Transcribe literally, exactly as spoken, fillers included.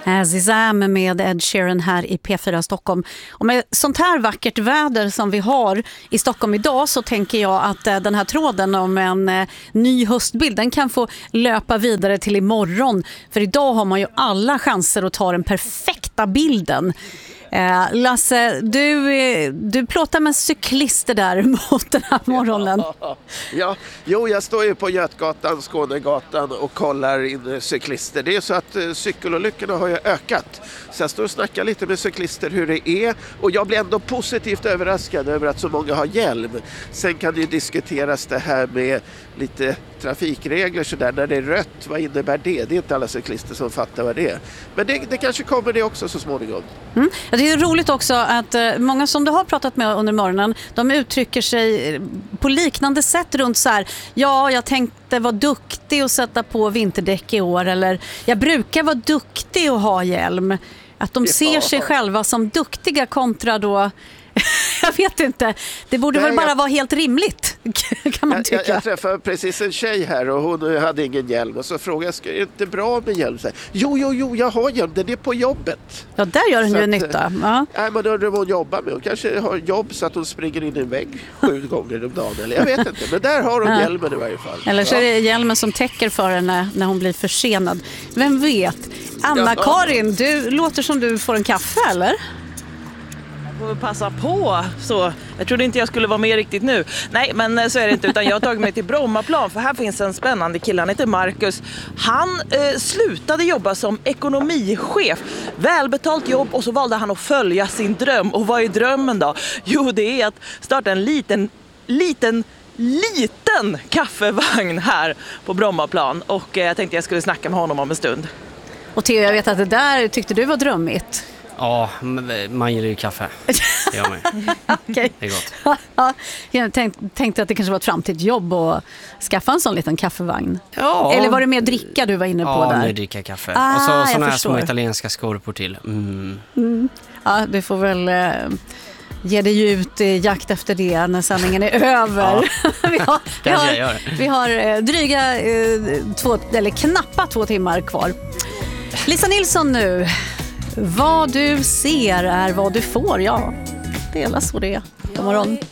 As is am med Ed Sheeran här i P fyra Stockholm. Och med sånt här vackert väder som vi har i Stockholm idag så tänker jag att eh, den här tråden om en eh, ny höstbild, den kan få löpa vidare till imorgon. För idag har man ju alla chanser att ta den perfekta bilden. Eh, Lasse, du, eh, du plåtar med cyklister där mot den här morgonen. Ja, jo, jag står ju på Götgatan, Skånegatan och kollar in cyklister. Det är så att eh, cykelolyckorna har ju ökat. Så jag står och snackar lite med cyklister hur det är. Och jag blir ändå positivt överraskad över att så många har hjälm. Sen kan det ju diskuteras det här med lite trafikregler så där. När det är rött, vad innebär det? Det är inte alla cyklister som fattar vad det är. Men det, det kanske kommer det också så småningom. Mm. Ja, det är roligt också att eh, många som du har pratat med under morgonen, de uttrycker sig på liknande sätt runt så här: ja, jag tänkte vara duktig och sätta på vinterdäck i år, eller jag brukar vara duktig och ha hjälm. Att de ser sig själva som duktiga kontra då jag vet inte. Det borde Nej, väl bara jag... vara helt rimligt, kan man tycka. Jag, jag, jag träffade precis en tjej här och hon hade ingen hjälm. Och så frågade jag, är det inte bra med hjälm? Så här, jo, jo, jo, jag har hjälm. Det är på jobbet. Ja, där gör hon så ju att, nytta. Ja. Nej, men undrar vad hon jobbar med. Hon kanske har jobb så att hon springer in i en vägg sju gånger om dagen. Eller jag vet inte, men där har hon ja. hjälmen i varje fall. Eller så är det hjälmen som täcker för henne när hon blir försenad. Vem vet? Anna-Karin, du låter som du får en kaffe, eller? Får passa på så. Jag trodde inte jag skulle vara med riktigt nu. Nej, men så är det inte, utan jag har tagit mig till Brommaplan, för här finns en spännande kille. Han heter Marcus. Han eh, slutade jobba som ekonomichef. Välbetalt jobb, och så valde han att följa sin dröm. Och vad är drömmen då? Jo, det är att starta en liten, liten liten kaffevagn här på Brommaplan. Och eh, jag tänkte jag skulle snacka med honom om en stund. Och Theo, jag vet att det där tyckte du var drömmigt. Ja, man gillar ju kaffe. Det gör man. Okay. Det är gott. Jag tänkte, tänkte att det kanske var ett framtidsjobb att skaffa en sån liten kaffevagn. Ja. Eller var det mer dricka du var inne på ja, där? Ja, mer dricka kaffe. Ah, och så såna här förstår. små italienska skorpor till. Mm. Mm. Ja, du får väl eh, ge dig ut i jakt efter det när sändningen är över. Ja. vi har, vi jag har, gör. vi har eh, dryga eh, två, eller knappa två timmar kvar. Lisa Nilsson nu. Vad du ser är vad du får, ja. Det är så det är. God morgon.